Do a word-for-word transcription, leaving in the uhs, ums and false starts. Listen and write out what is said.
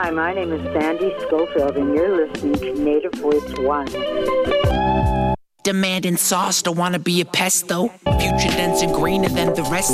Hi, my name is Sandy Schofield, and you're listening to Native Voice One. Demanding sauce, don't wanna be a pesto. Future dense and greener than the rest